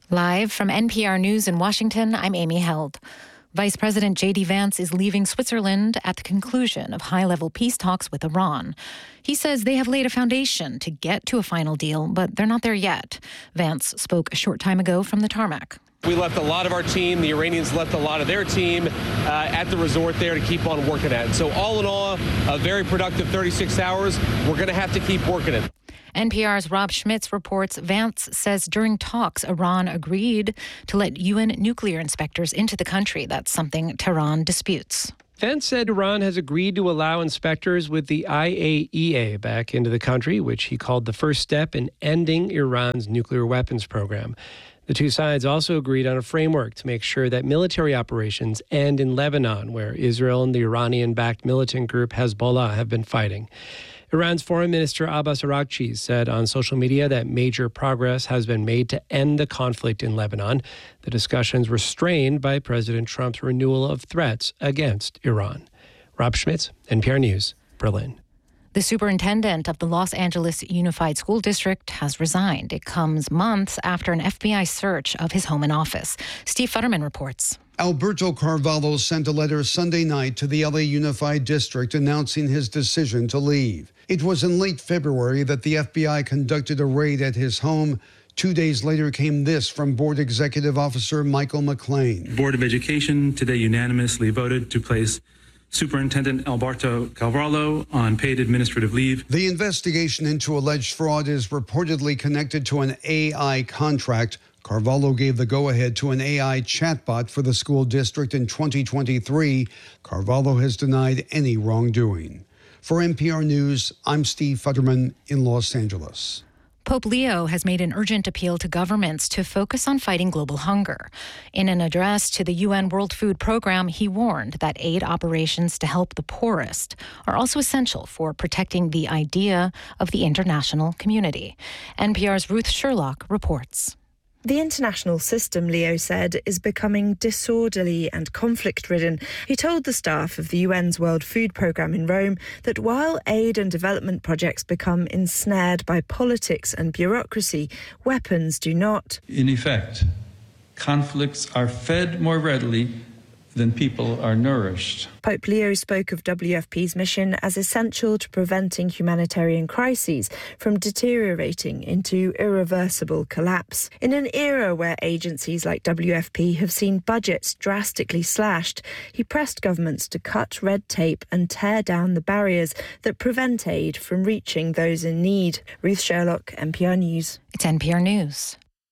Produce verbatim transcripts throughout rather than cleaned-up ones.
Live from N P R News in Washington, I'm Amy Held. Vice President J D Vance is leaving Switzerland at the conclusion of high-level peace talks with Iran. He says they have laid a foundation to get to a final deal, but they're not there yet. Vance spoke a short time ago from the tarmac. We left a lot of our team. The Iranians left a lot of their team uh, at the resort there to keep on working at it. So all in all, a very productive thirty-six hours. We're going to have to keep working it. N P R's Rob Schmitz reports Vance says during talks, Iran agreed to let U N nuclear inspectors into the country. That's something Tehran disputes. Vance said Iran has agreed to allow inspectors with the I A E A back into the country, which he called the first step in ending Iran's nuclear weapons program. The two sides also agreed on a framework to make sure that military operations end in Lebanon, where Israel and the Iranian-backed militant group Hezbollah have been fighting. Iran's Foreign Minister Abbas Araghchi said on social media that major progress has been made to end the conflict in Lebanon. The discussions were strained by President Trump's renewal of threats against Iran. Rob Schmitz, N P R News, Berlin. The superintendent of the Los Angeles Unified School District has resigned. It comes months after an F B I search of his home and office. Steve Futterman reports. Alberto Carvalho sent a letter Sunday night to the L A Unified District announcing his decision to leave. It was in late February that the F B I conducted a raid at his home. Two days later came this from Board Executive Officer Michael McLean. Board of Education today unanimously voted to place Superintendent Alberto Carvalho on paid administrative leave. The investigation into alleged fraud is reportedly connected to an A I contract. Carvalho gave the go-ahead to an A I chatbot for the school district in twenty twenty-three. Carvalho has denied any wrongdoing. For N P R News, I'm Steve Futterman in Los Angeles. Pope Leo has made an urgent appeal to governments to focus on fighting global hunger. In an address to the U N World Food Program, he warned that aid operations to help the poorest are also essential for protecting the idea of the international community. N P R's Ruth Sherlock reports. The international system, Leo said, is becoming disorderly and conflict-ridden. He told the staff of the U N's World Food Programme in Rome that while aid and development projects become ensnared by politics and bureaucracy, weapons do not. In effect, conflicts are fed more readily than people are nourished. Pope Leo spoke of W F P's mission as essential to preventing humanitarian crises from deteriorating into irreversible collapse. In an era where agencies like W F P have seen budgets drastically slashed, he pressed governments to cut red tape and tear down the barriers that prevent aid from reaching those in need. Ruth Sherlock, N P R News. It's N P R News.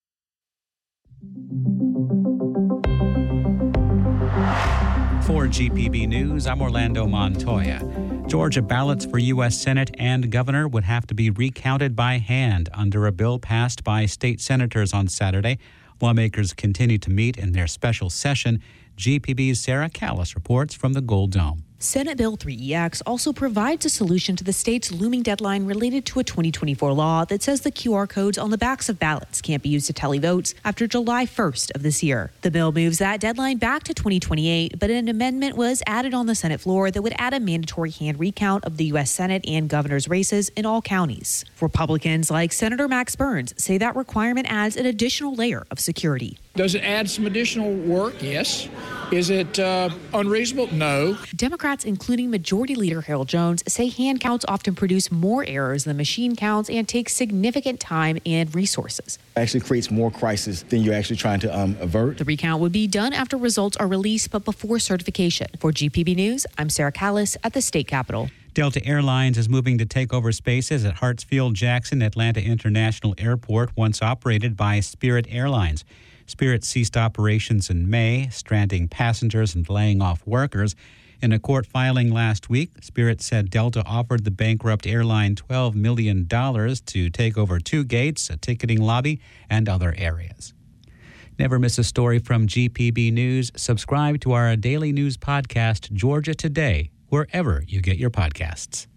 For G P B News, I'm Orlando Montoya. Georgia ballots for U S Senate and governor would have to be recounted by hand under a bill passed by state senators on Saturday. Lawmakers continue to meet in their special session. G P B's Sarah Callis reports from the Gold Dome. Senate Bill three E X also provides a solution to the state's looming deadline related to a twenty twenty-four law that says the Q R codes on the backs of ballots can't be used to tally votes after July first of this year. The bill moves that deadline back to twenty twenty-eight, but an amendment was added on the Senate floor that would add a mandatory hand recount of the U S Senate and governor's races in all counties. Republicans like Senator Max Burns say that requirement adds an additional layer of security. Does it add some additional work? Yes. Is it uh, unreasonable? No. Democrats, including Majority Leader Harold Jones, say hand counts often produce more errors than machine counts and take significant time and resources. It actually creates more crisis than you're actually trying to um, avert. The recount would be done after results are released, but before certification. For G P B News, I'm Sarah Callis at the state capitol. Delta Airlines is moving to take over spaces at Hartsfield-Jackson Atlanta International Airport, once operated by Spirit Airlines. Spirit ceased operations in May, stranding passengers and laying off workers. In a court filing last week, Spirit said Delta offered the bankrupt airline twelve million dollars to take over two gates, a ticketing lobby, and other areas. Never miss a story from G P B News. Subscribe to our daily news podcast, Georgia Today, wherever you get your podcasts.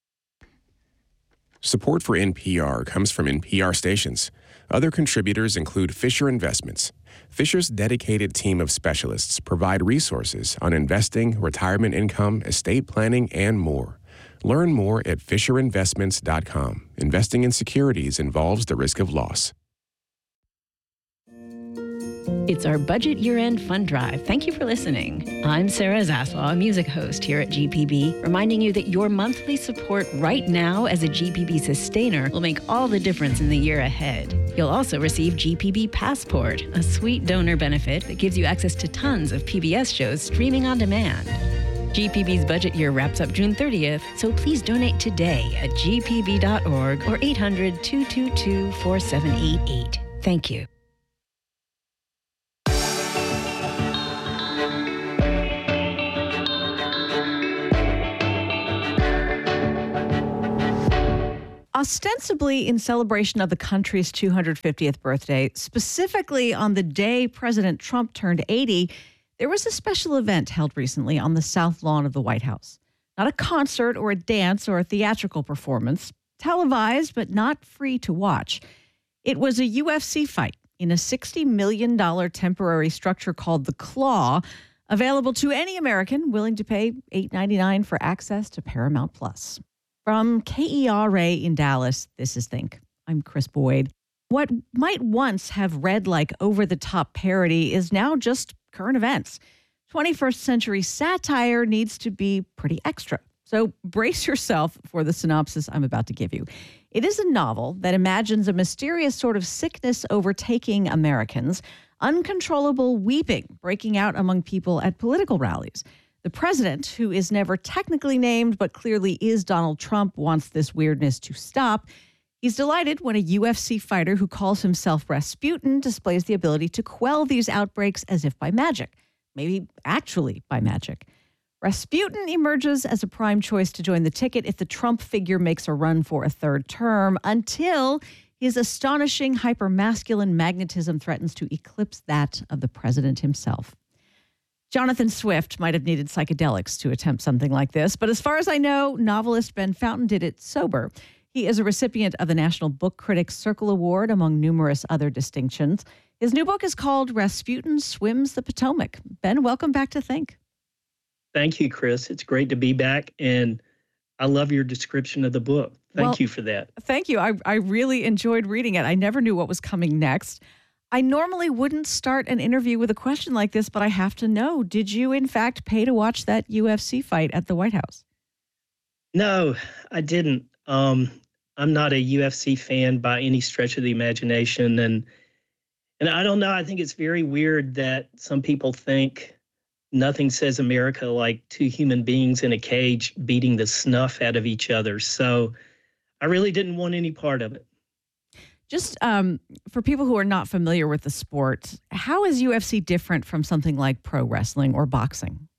Support for N P R comes from N P R stations. Other contributors include Fisher Investments. Fisher's dedicated team of specialists provide resources on investing, retirement income, estate planning, and more. Learn more at fisher investments dot com. Investing in securities involves the risk of loss. It's our budget year-end fund drive. Thank you for listening. I'm Sarah Zaslaw, music host here at G P B, reminding you that your monthly support right now as a G P B sustainer will make all the difference in the year ahead. You'll also receive G P B Passport, a sweet donor benefit that gives you access to tons of P B S shows streaming on demand. G P B's budget year wraps up June thirtieth, so please donate today at g p b dot org or eight hundred, two two two, four seven eight eight. Thank you. Ostensibly in celebration of the country's two hundred fiftieth birthday, specifically on the day President Trump turned eighty, there was a special event held recently on the South Lawn of the White House. Not a concert or a dance or a theatrical performance, televised but not free to watch. It was a U F C fight in a sixty million dollars temporary structure called The Claw, available to any American willing to pay eight ninety-nine for access to Paramount Plus. From K E R A in Dallas, this is Think. I'm Chris Boyd. What might once have read like over-the-top parody is now just current events. twenty-first century satire needs to be pretty extra. So brace yourself for the synopsis I'm about to give you. It is a novel that imagines a mysterious sort of sickness overtaking Americans, uncontrollable weeping breaking out among people at political rallies. The president, who is never technically named but clearly is Donald Trump, wants this weirdness to stop. He's delighted when a U F C fighter who calls himself Rasputin displays the ability to quell these outbreaks as if by magic, maybe actually by magic. Rasputin emerges as a prime choice to join the ticket if the Trump figure makes a run for a third term, until his astonishing hypermasculine magnetism threatens to eclipse that of the president himself. Jonathan Swift might have needed psychedelics to attempt something like this, but as far as I know, novelist Ben Fountain did it sober. He is a recipient of the National Book Critics Circle Award, among numerous other distinctions. His new book is called Rasputin Swims the Potomac. Ben, welcome back to Think. Thank you, Chris. It's great to be back, and I love your description of the book. Thank well, you for that. Thank you. I, I really enjoyed reading it. I never knew what was coming next. I normally wouldn't start an interview with a question like this, but I have to know, did you in fact pay to watch that U F C fight at the White House? No, I didn't. Um, I'm not a U F C fan by any stretch of the imagination. And and I don't know, I think it's very weird that some people think nothing says America like two human beings in a cage beating the snuff out of each other. So I really didn't want any part of it. Just um, for people who are not familiar with the sport, how is U F C different from something like pro wrestling or boxing?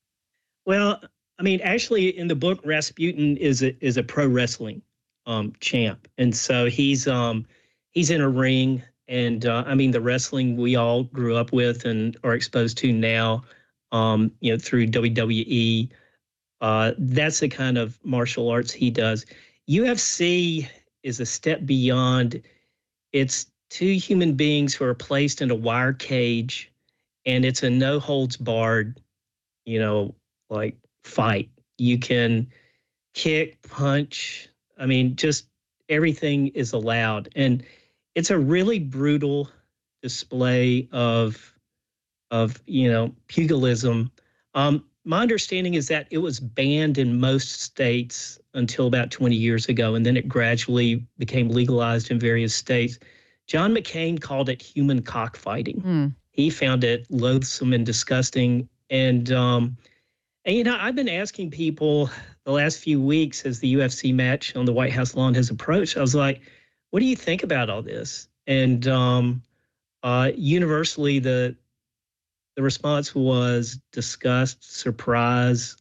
Well, I mean, actually, in the book, Rasputin is a is a pro wrestling um, champ, and so he's um, he's in a ring, and uh, I mean, the wrestling we all grew up with and are exposed to now, um, you know, through W W E. Uh, that's the kind of martial arts he does. U F C is a step beyond. It's two human beings who are placed in a wire cage, and it's a no holds barred, you know, like fight. You can kick, punch. I mean, just everything is allowed. And it's a really brutal display of, of you know, pugilism. Um, my understanding is that it was banned in most states until about twenty years ago, and then it gradually became legalized in various states. John McCain called it human cockfighting. Mm. He found it loathsome and disgusting. And, um, and, you know, I've been asking people the last few weeks as the U F C match on the White House lawn has approached, I was like, what do you think about all this? And um, uh, universally, the the response was disgust, surprise,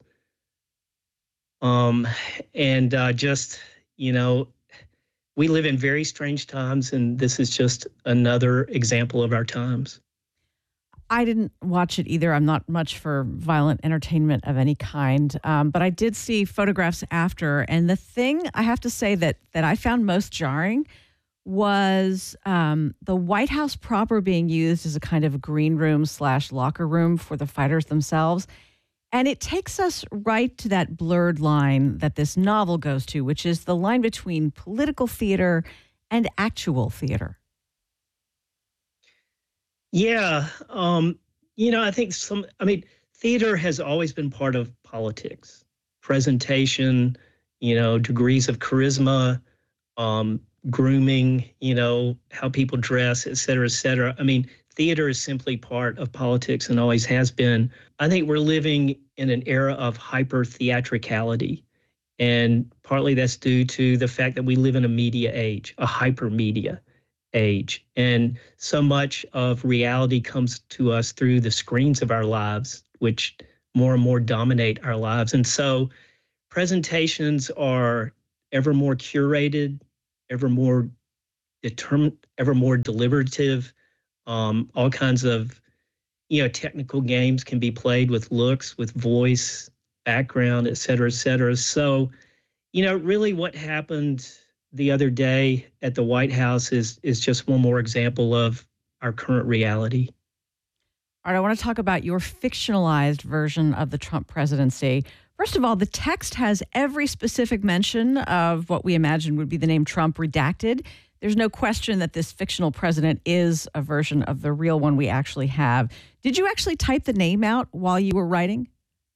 um, and uh, just, you know, we live in very strange times, and this is just another example of our times. I didn't watch it either. I'm not much for violent entertainment of any kind, um, but I did see photographs after. And the thing I have to say that that I found most jarring was um, the White House proper being used as a kind of green room slash locker room for the fighters themselves. And it takes us right to that blurred line that this novel goes to, which is the line between political theater and actual theater. Yeah. Um, you know, I think some, I mean, theater has always been part of politics. Presentation, you know, degrees of charisma, um, grooming, you know, how people dress, et cetera, et cetera. I mean, theater is simply part of politics and always has been. I think we're living in an era of hyper theatricality. And partly that's due to the fact that we live in a media age, a hyper media age. And so much of reality comes to us through the screens of our lives, which more and more dominate our lives. And so presentations are ever more curated, ever more determined, ever more deliberative. Um, all kinds of, you know, technical games can be played with looks, with voice, background, et cetera, et cetera. So, you know, really what happened the other day at the White House is is just one more example of our current reality. All right, I want to talk about your fictionalized version of the Trump presidency. First of all, the text has every specific mention of what we imagine would be the name Trump redacted. There's no question that this fictional president is a version of the real one we actually have. Did you actually type the name out while you were writing?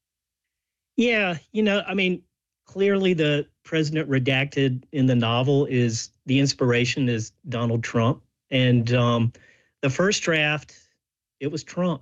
Yeah, you know, I mean, clearly the president redacted in the novel is the inspiration is Donald Trump. And um, the first draft, it was Trump.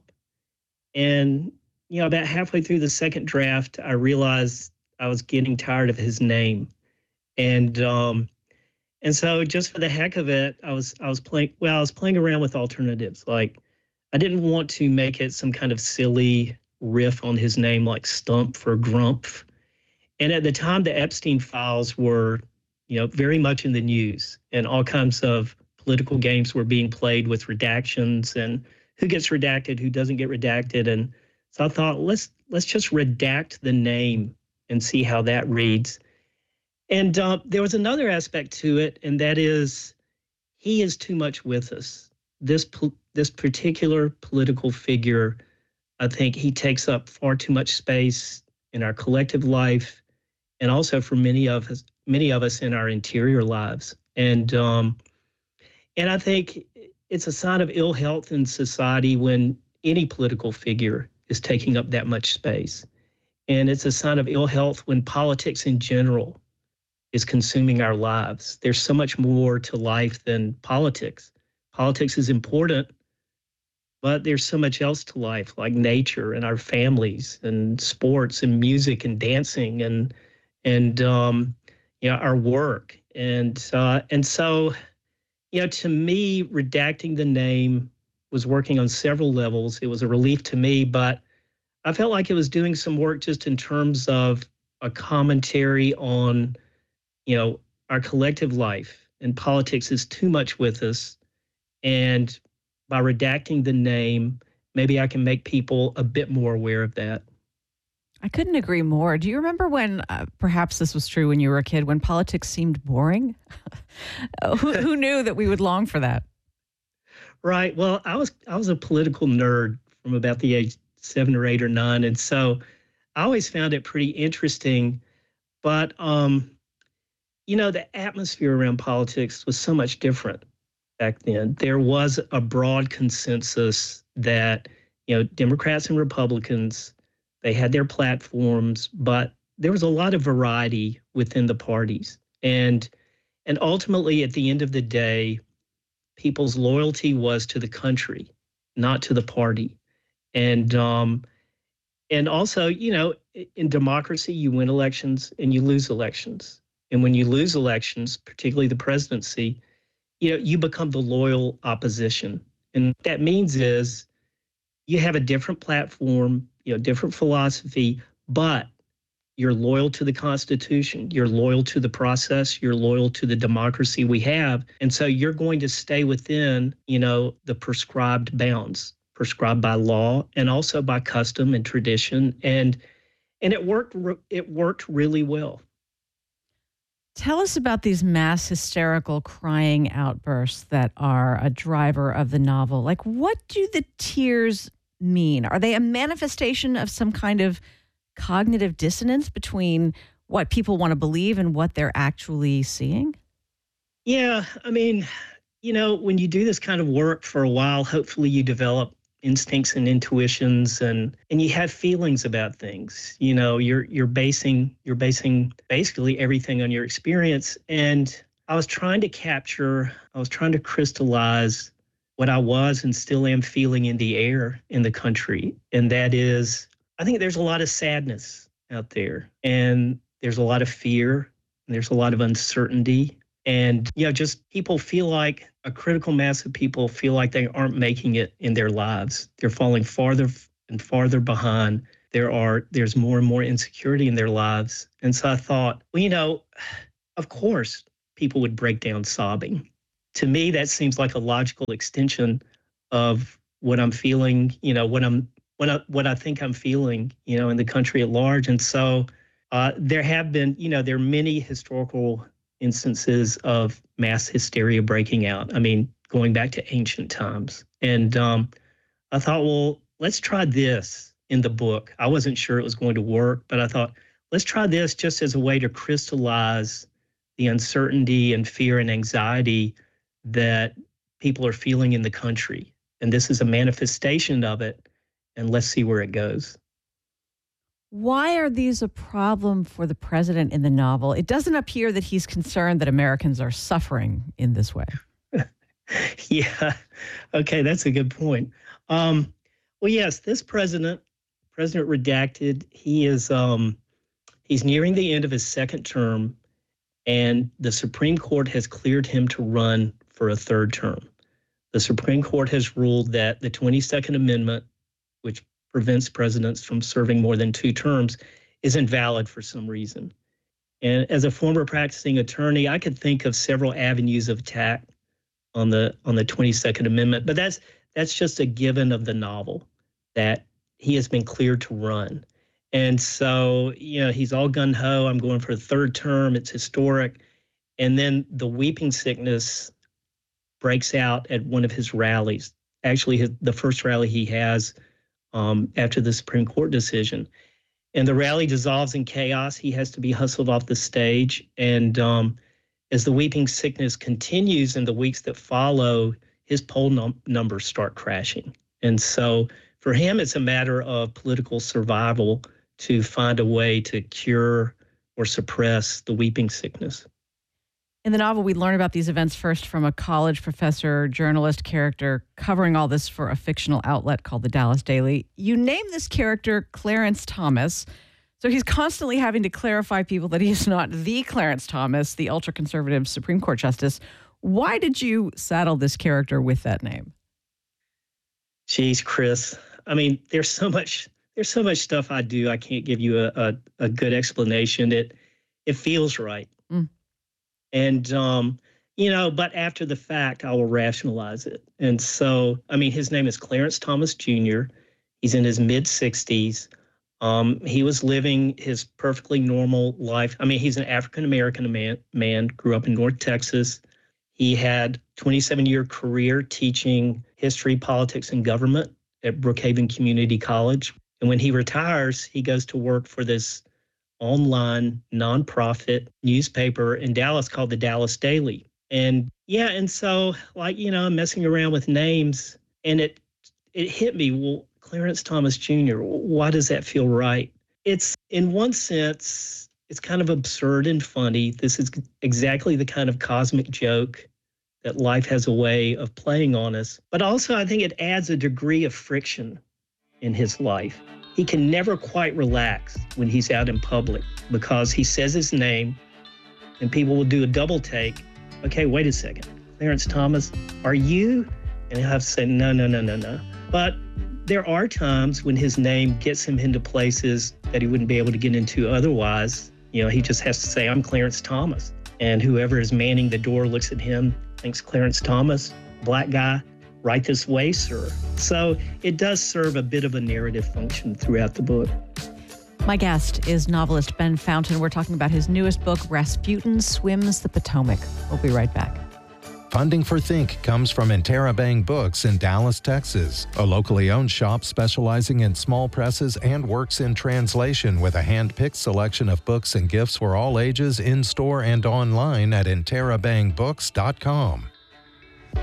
And, you know, about halfway through the second draft, I realized I was getting tired of his name. And um, and so just for the heck of it, I was I was playing, well, I was playing around with alternatives. Like, I didn't want to make it some kind of silly riff on his name like Stump for Grumpf. And at the time, the Epstein files were, you know, very much in the news, and all kinds of political games were being played with redactions and who gets redacted, who doesn't get redacted. And so I thought, let's let's just redact the name and see how that reads. And uh, there was another aspect to it, and that is he is too much with us. This this particular political figure, I think he takes up far too much space in our collective life, and also for many of us, many of us in our interior lives. And um, and I think it's a sign of ill health in society when any political figure is taking up that much space. And it's a sign of ill health when politics in general is consuming our lives. There's so much more to life than politics. Politics is important, but there's so much else to life, like nature and our families and sports and music and dancing and and um, you know, our work. And uh, and so, you know, to me, redacting the name was working on several levels. It was a relief to me, but I felt like it was doing some work just in terms of a commentary on, you know, our collective life, and politics is too much with us. And by redacting the name, maybe I can make people a bit more aware of that. I couldn't agree more. Do you remember when, uh, perhaps this was true when you were a kid, when politics seemed boring? who, who knew that we would long for that? Right. Well, I was I was a political nerd from about the age seven or eight or nine, and so I always found it pretty interesting. But um, you know, the atmosphere around politics was so much different back then. There was a broad consensus that, you know, Democrats and Republicans, they had their platforms, but there was a lot of variety within the parties. And and ultimately, at the end of the day, people's loyalty was to the country, not to the party. And um, and also, you know, in democracy, you win elections and you lose elections. And when you lose elections, particularly the presidency, you know, you become the loyal opposition. And what that means is you have a different platform, you know, different philosophy, but you're loyal to the Constitution, you're loyal to the process, you're loyal to the democracy we have. And so you're going to stay within, you know, the prescribed bounds, prescribed by law and also by custom and tradition. And and it worked it worked really well. Tell us about these mass hysterical crying outbursts that are a driver of the novel. Like, what do the tears mean? Are they a manifestation of some kind of cognitive dissonance between what people want to believe and what they're actually seeing? Yeah, I mean, you know, when you do this kind of work for a while, hopefully you develop instincts and intuitions and and you have feelings about things. You know, you're you're basing you're basing basically everything on your experience. And I was trying to capture, I was trying to crystallize what I was and still am feeling in the air in the country. And that is, I think there's a lot of sadness out there, and there's a lot of fear, and there's a lot of uncertainty. And, you know, just people feel like a critical mass of people feel like they aren't making it in their lives. They're falling farther and farther behind. There are, there's more and more insecurity in their lives. And so I thought, well, you know, of course, people would break down sobbing. To me, that seems like a logical extension of what I'm feeling, you know, what I'm, what I, what I think I'm feeling, you know, in the country at large. And so uh, there have been, you know, there are many historical instances of mass hysteria breaking out. I mean, going back to ancient times. And um, I thought, well, let's try this in the book. I wasn't sure it was going to work, but I thought, let's try this just as a way to crystallize the uncertainty and fear and anxiety that people are feeling in the country. And this is a manifestation of it. And let's see where it goes. Why are these a problem for the president in the novel? It doesn't appear that he's concerned that Americans are suffering in this way. Yeah. Okay, that's a good point. Um, well, yes, this president, President Redacted, he is um, he's nearing the end of his second term, and the Supreme Court has cleared him to run for a third term. The Supreme Court has ruled that the twenty-second Amendment, which prevents presidents from serving more than two terms, is invalid for some reason. And as a former practicing attorney, I could think of several avenues of attack on the on the twenty-second Amendment, but that's that's just a given of the novel, that he has been cleared to run. And so, you know, he's all gung-ho, I'm going for a third term, it's historic. And then the weeping sickness breaks out at one of his rallies, actually his, the first rally he has um, after the Supreme Court decision. And the rally dissolves in chaos. He has to be hustled off the stage. And um, as the weeping sickness continues in the weeks that follow, his poll num- numbers start crashing. And so for him, it's a matter of political survival to find a way to cure or suppress the weeping sickness. In the novel, we learn about these events first from a college professor, journalist character covering all this for a fictional outlet called the Dallas Daily. You name this character Clarence Thomas. So he's constantly having to clarify people that he's not the Clarence Thomas, the ultra-conservative Supreme Court justice. Why did you saddle this character with that name? Geez, Chris. I mean, there's so much there's so much stuff I do. I can't give you a, a, a good explanation. It it feels right. Mm. And, um, you know, but after the fact, I will rationalize it. And so, I mean, his name is Clarence Thomas Junior He's in his mid-sixties. Um, he was living his perfectly normal life. I mean, he's an African-American man, man, grew up in North Texas. He had a twenty-seven-year career teaching history, politics, and government at Brookhaven Community College. And when he retires, he goes to work for this online nonprofit newspaper in Dallas called the Dallas Daily. And yeah, and so like, you know, I'm messing around with names, and it it hit me, well, Clarence Thomas Junior, why does that feel right? It's, in one sense, it's kind of absurd and funny. This is exactly the kind of cosmic joke that life has a way of playing on us. But also, I think it adds a degree of friction in his life. He can never quite relax when he's out in public because he says his name and people will do a double take. Okay, wait a second. Clarence Thomas, are you? And he'll have to say, no, no, no, no, no. But there are times when his name gets him into places that he wouldn't be able to get into otherwise. You know, he just has to say, I'm Clarence Thomas. And whoever is manning the door looks at him, thinks Clarence Thomas, black guy, right this way, sir. So it does serve a bit of a narrative function throughout the book. My guest is novelist Ben Fountain. We're talking about his newest book, Rasputin Swims the Potomac. We'll be right back. Funding for Think comes from Interabang Books in Dallas, Texas, a locally owned shop specializing in small presses and works in translation with a hand-picked selection of books and gifts for all ages in-store and online at interabang books dot com.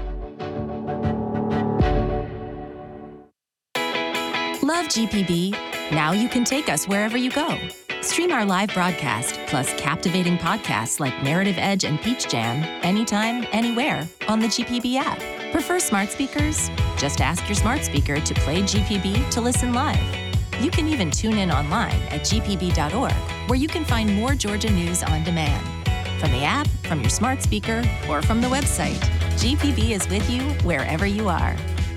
Love G P B? Now you can take us wherever you go. Stream our live broadcast, plus captivating podcasts like Narrative Edge and Peach Jam, anytime, anywhere, on the G P B app. Prefer smart speakers? Just ask your smart speaker to play G P B to listen live. You can even tune in online at G P B dot org, where you can find more Georgia news on demand. From the app, from your smart speaker, or from the website, G P B is with you wherever you are.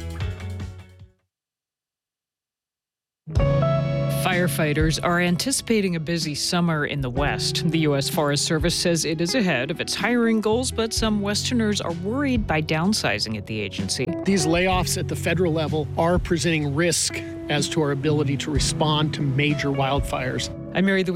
Firefighters are anticipating a busy summer in the West. The U S Forest Service says it is ahead of its hiring goals, but some Westerners are worried by downsizing at the agency. These layoffs at the federal level are presenting risk as to our ability to respond to major wildfires. I'm Mary